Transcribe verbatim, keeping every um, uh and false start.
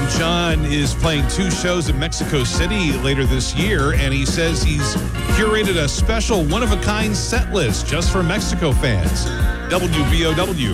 John is playing two shows in Mexico City later this year, and he says he's curated a special one-of-a-kind set list just for Mexico fans. W B O W